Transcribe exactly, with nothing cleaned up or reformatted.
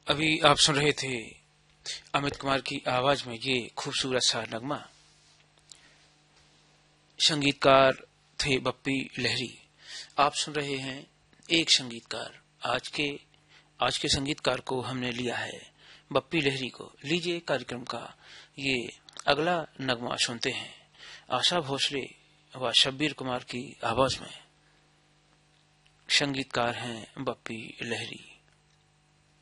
अभी आप सुन रहे थे अमित कुमार की आवाज में ये खूबसूरत सा नगमा। संगीतकार थे बप्पी लहरी। आप सुन रहे हैं एक संगीतकार। आज के आज के संगीतकार को हमने लिया है बप्पी लहरी को। लीजिए कार्यक्रम का ये अगला नगमा सुनते हैं आशा भोसले व शब्बीर कुमार की आवाज में। संगीतकार हैं बप्पी लहरी।